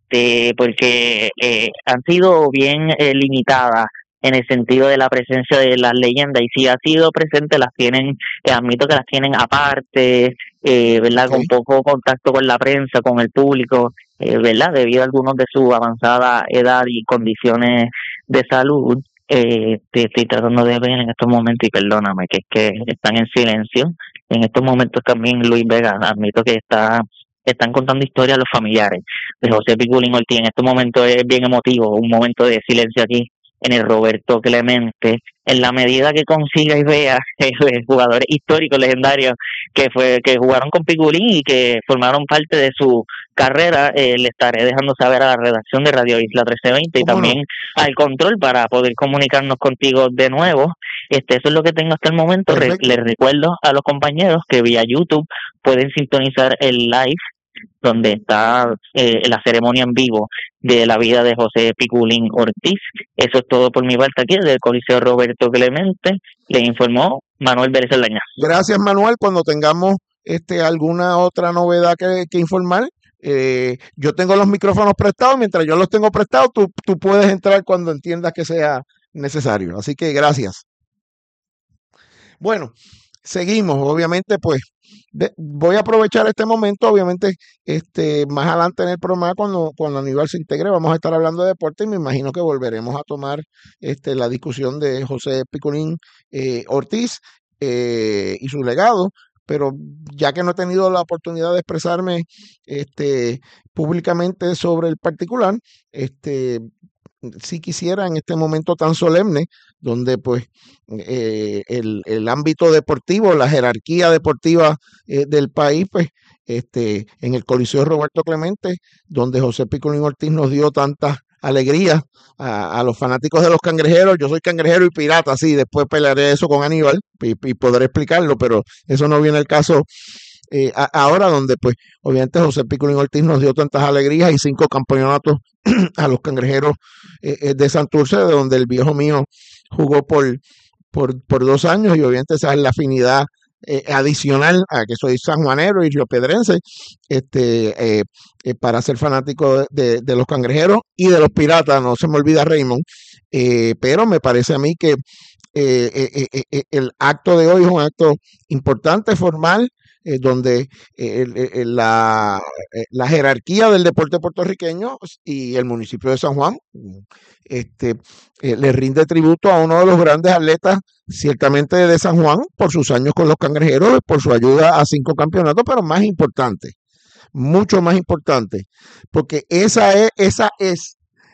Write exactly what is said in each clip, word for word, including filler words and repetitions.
este, porque eh, han sido bien eh, limitadas en el sentido de la presencia de las leyendas, y si ha sido presente las tienen, eh, admito que las tienen aparte, eh, ¿verdad? Ok, Con poco contacto con la prensa, con el público, eh, ¿verdad? Debido a algunos de su avanzada edad y condiciones de salud. Eh, te estoy tratando de ver en estos momentos, y perdóname, que es que están en silencio. En estos momentos también Luis Vega, admito que está están contando historias a los familiares de José Piculín Ortiz. En este momento es bien emotivo, un momento de silencio aquí en el Roberto Clemente, en la medida que consiga y vea eh, jugadores históricos, legendarios, que fue que jugaron con Piculín y que formaron parte de su carrera, eh, le estaré dejando saber a la redacción de Radio Isla trece veinte y cómo no. también al control para poder comunicarnos contigo de nuevo. Este, eso es lo que tengo hasta el momento. Re- Perfecto. les recuerdo a los compañeros que vía YouTube pueden sintonizar el live donde está eh, la ceremonia en vivo de la vida de José Piculín Ortiz. Eso es todo por mi parte aquí del Coliseo Roberto Clemente. Le informó Manuel Vélez Laña. Gracias, Manuel. Cuando tengamos este, alguna otra novedad que, que informar, eh, yo tengo los micrófonos prestados. Mientras yo los tengo prestados, tú, tú puedes entrar cuando entiendas que sea necesario. Así que gracias. Bueno, seguimos. Obviamente, pues de- voy a aprovechar este momento. Obviamente, este, más adelante en el programa, cuando, cuando Aníbal se integre, vamos a estar hablando de deporte y me imagino que volveremos a tomar este, la discusión de José Piculín eh, Ortiz eh, y su legado. Pero ya que no he tenido la oportunidad de expresarme este, públicamente sobre el particular, este, sí quisiera en este momento tan solemne, donde pues eh, el, el ámbito deportivo, la jerarquía deportiva eh, del país, pues este, en el Coliseo Roberto Clemente, donde José Piculín Ortiz nos dio tantas alegrías a, a los fanáticos de los cangrejeros. Yo soy cangrejero y pirata, sí, después pelearé eso con Aníbal y, y podré explicarlo, pero eso no viene al caso eh, a, ahora, donde pues obviamente José Piculín Ortiz nos dio tantas alegrías y cinco campeonatos a los cangrejeros eh, eh, de Santurce, de donde el viejo mío jugó por, por, por dos años, y obviamente esa es la afinidad eh, adicional a que soy sanjuanero y riopedrense, este, eh, eh, para ser fanático de, de, de los cangrejeros y de los piratas. No se me olvida Raymond, eh, pero me parece a mí que eh, eh, eh, eh, el acto de hoy es un acto importante, formal, eh, donde eh, el- el- la, eh, la jerarquía del deporte puertorriqueño y el municipio de San Juan este, eh, le rinde tributo a uno de los grandes atletas, ciertamente de San Juan, por sus años con los cangrejeros, por su ayuda a cinco campeonatos, pero más importante, mucho más importante, porque esa es, esa es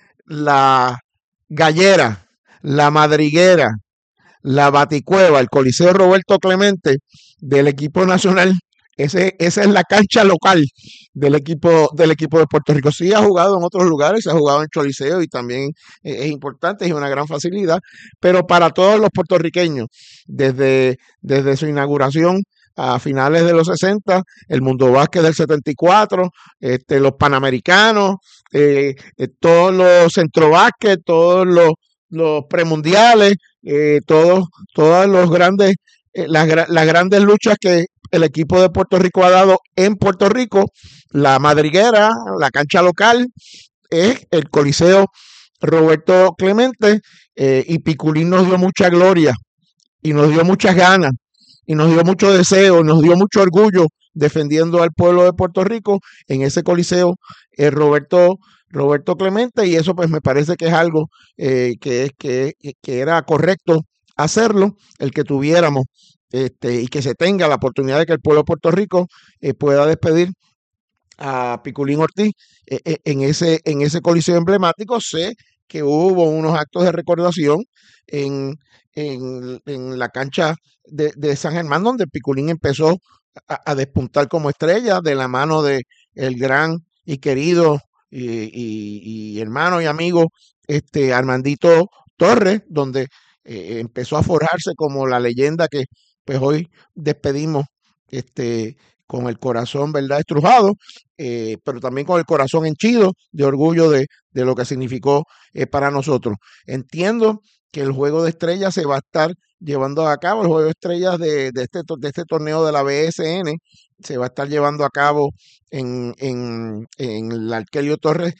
la gallera, la madriguera, la Baticueva, el Coliseo Roberto Clemente del equipo nacional. Ese, esa es la cancha local del equipo, del equipo de Puerto Rico. Sí ha jugado en otros lugares, se ha jugado en Choliseo y también eh, es importante, es una gran facilidad, pero para todos los puertorriqueños, desde, desde su inauguración a finales de los sesenta, el Mundo Básquet del setenta y cuatro, este, los Panamericanos, eh, eh, todos los Centro Básquet, todos los, los premundiales, eh, todos, todas los grandes, eh, las, las grandes luchas que el equipo de Puerto Rico ha dado en Puerto Rico, la madriguera, la cancha local, es el Coliseo Roberto Clemente, eh, y Piculín nos dio mucha gloria y nos dio muchas ganas y nos dio mucho deseo, nos dio mucho orgullo defendiendo al pueblo de Puerto Rico en ese Coliseo eh, Roberto Roberto Clemente, y eso pues me parece que es algo eh, que, que, que era correcto hacerlo, el que tuviéramos este, y que se tenga la oportunidad de que el pueblo de Puerto Rico eh, pueda despedir a Piculín Ortiz eh, eh, en, ese, en ese coliseo emblemático. Sé que hubo unos actos de recordación en, en, en la cancha de, de, San Germán, donde Piculín empezó a, a, despuntar como estrella de la mano de el gran y querido y, y, y hermano y amigo este Armandito Torres, donde eh, empezó a forjarse como la leyenda que pues hoy despedimos este con el corazón, ¿verdad?, estrujado, eh, pero también con el corazón henchido de orgullo de, de lo que significó eh, para nosotros. Entiendo que el juego de estrellas se va a estar llevando a cabo, el juego de estrellas de, de, este, de este torneo de la B S N se va a estar llevando a cabo en, en, en el Arquelio Torres